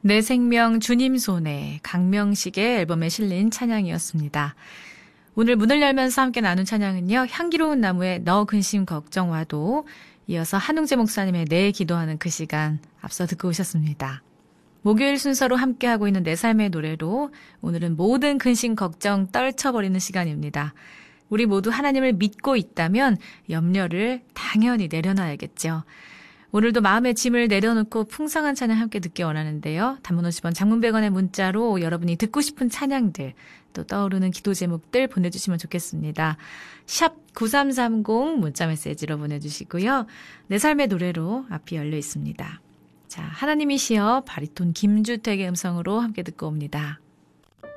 내 생명 주님 손에 강명식의 앨범에 실린 찬양이었습니다. 오늘 문을 열면서 함께 나눈 찬양은요. 향기로운 나무의 너 근심 걱정 와도, 이어서 한웅재 목사님의 내 기도하는 그 시간 앞서 듣고 오셨습니다. 목요일 순서로 함께하고 있는 내 삶의 노래로 오늘은 모든 근심 걱정 떨쳐버리는 시간입니다. 우리 모두 하나님을 믿고 있다면 염려를 당연히 내려놔야겠죠. 오늘도 마음의 짐을 내려놓고 풍성한 찬양 함께 듣기 원하는데요. 단문 50원, 장문 100원의 문자로 여러분이 듣고 싶은 찬양들, 또 떠오르는 기도 제목들 보내주시면 좋겠습니다. 샵 9330 문자 메시지로 보내주시고요. 내 삶의 노래로 앞이 열려 있습니다. 자, 하나님이시여 바리톤 김주택의 음성으로 함께 듣고 옵니다.